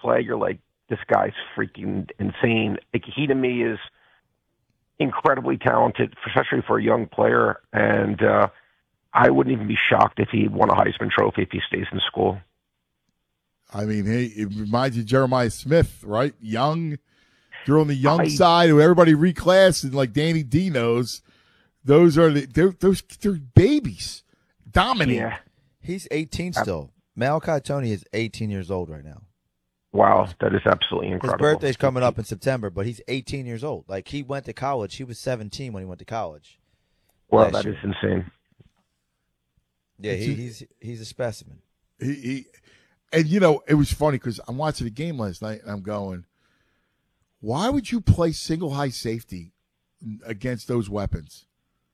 play, you're like, this guy's freaking insane. Like, he to me is incredibly talented, especially for a young player. And I wouldn't even be shocked if he won a Heisman Trophy if he stays in school. I mean, hey, it reminds you of Jeremiah Smith, right? Young. You're on the young side who everybody reclassed, and like Danny D knows, they're babies. Dominating. Yeah. He's 18 still. Malachi Tony is 18 years old right now. Wow, that is absolutely incredible. His birthday's coming up in September, but he's 18 years old. Like, he went to college. He was 17 when he went to college. Well, that is insane. Yeah, he's a specimen. And you know, it was funny because I'm watching the game last night and I'm going, why would you play single high safety against those weapons?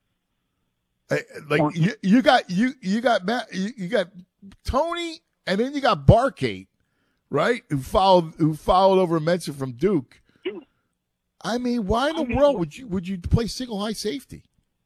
Like you got Tony, and then you got Barkate, right? Who followed over Mensa from Duke. I mean, why in the world would you play single high safety?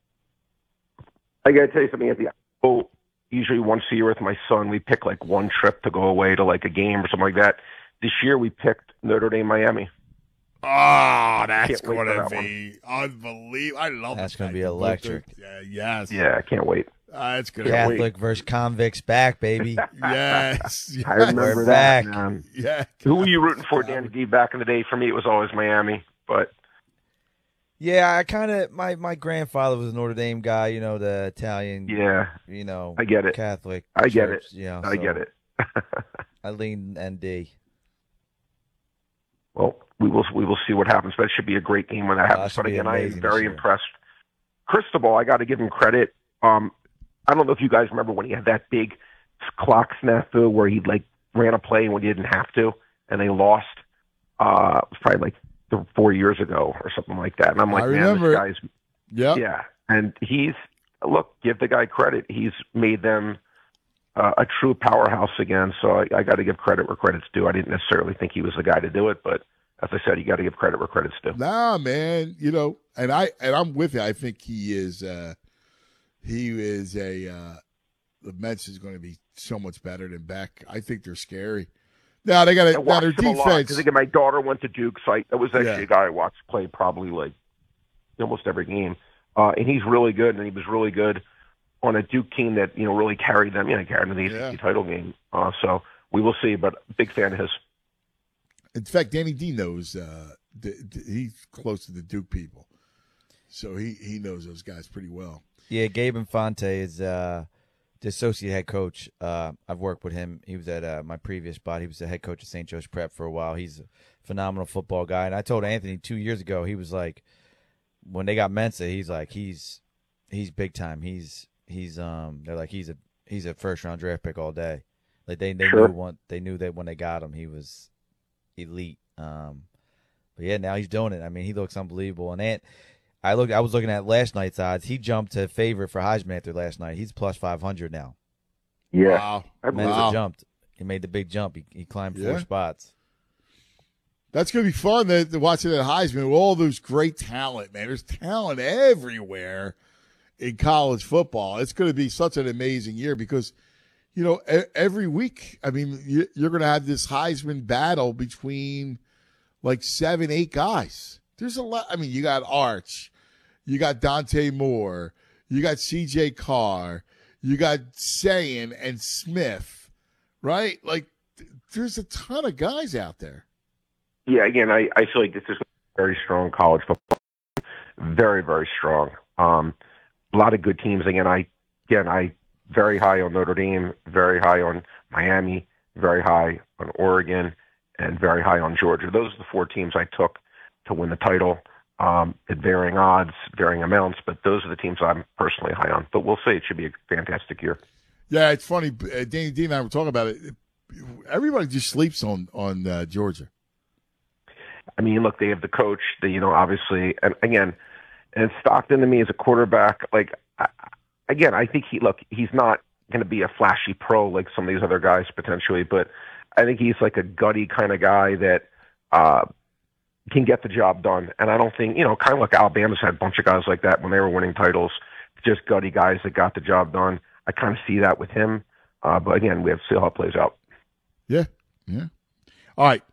I got to tell you something, Anthony. Usually once a year with my son, we pick like one trip to go away to like a game or something like that. This year we picked Notre Dame, Miami. Oh, that's going to be unbelievable. I love That's going to be electric. Yeah, yes. Yeah, I can't wait. It's going to be Catholic versus convicts back, baby. Yes. I remember that. Back. Yeah. Who were you rooting for, Danny D? Back in the day, for me, it was always Miami. But yeah, I kind of my grandfather was a Notre Dame guy. You know, the Italian. Yeah. You know, I get it. Catholic. I get it. You know, I get it. I lean ND. Well, we will see what happens, but it should be a great game when that happens. But again, I am very impressed. Cristobal, I got to give him credit. I don't know if you guys remember when he had that big clock snafu where he like ran a play when he didn't have to, and they lost. It was probably like 4 years ago or something like that. And I'm like, man, this guy's yeah. And give the guy credit. He's made them a true powerhouse again. So I got to give credit where credit's due. I didn't necessarily think he was the guy to do it, but as I said, you got to give credit where credit's due. Nah, man, you know, and I'm with you. I think he is the Mets is going to be so much better than Beck. I think they're scary. Now they got their defense. Because my daughter went to Duke, so that was actually a guy I watched play probably like almost every game, and he's really good. And he was really good on a Duke team that really carried them. Carried them to the ACC title game. So we will see. But big fan of his. In fact, Danny D knows he's close to the Duke people, so he knows those guys pretty well. Yeah, Gabe Infante is the associate head coach. I've worked with him. He was at my previous spot. He was the head coach at St. Joe's Prep for a while. He's a phenomenal football guy. And I told Anthony 2 years ago, he was like, when they got Mensa, he's like, he's big time. They're like, he's a first round draft pick all day. Like they knew that when they got him, he was elite. But yeah, now he's doing it. I mean, he looks unbelievable. And I was looking at last night's odds. He jumped to favorite for Heisman after last night. He's plus 500 now. Yeah. Mensa jumped. He made the big jump. He climbed 4 spots. That's going to be fun to watch it at Heisman with all those great talent, man. There's talent everywhere in college football. It's going to be such an amazing year because, every week, I mean, you're going to have this Heisman battle between like 7, 8 guys. There's a lot. I mean, you got Arch. You got Dante Moore. You got C.J. Carr. You got Sayin and Smith, right? Like, there's a ton of guys out there. Yeah, again, I feel like this is very strong college football. Very, very strong. A lot of good teams. I very high on Notre Dame, very high on Miami, very high on Oregon, and very high on Georgia. Those are the 4 teams I took to win the title at varying odds, varying amounts, but those are the teams I'm personally high on. But we'll see. It should be a fantastic year. Yeah, it's funny. Danny D and I were talking about it. Everybody just sleeps on Georgia. I mean, look, they have the coach, obviously, and again, and Stockton to me as a quarterback, I think he's not going to be a flashy pro like some of these other guys potentially, but I think he's like a gutty kind of guy that can get the job done. And I don't think, kind of like Alabama's had a bunch of guys like that when they were winning titles, just gutty guys that got the job done. I kind of see that with him. But again, we have to see how it plays out. Yeah. Yeah. All right.